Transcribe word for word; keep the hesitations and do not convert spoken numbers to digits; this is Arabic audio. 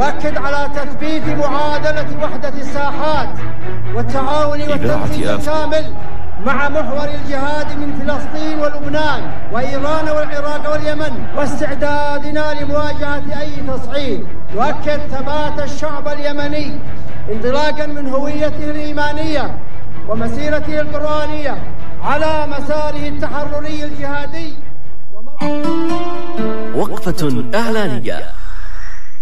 يؤكد على تثبيت معادلة وحدة الساحات والتعاون والتنسيق الكامل مع محور الجهاد من فلسطين ولبنان وإيران والعراق واليمن، واستعدادنا لمواجهة أي تصعيد. يؤكد ثبات الشعب اليمني انطلاقا من هويته الإيمانية ومسيرته القرآنية على مساره التحرري الجهادي. وقفة إعلانية.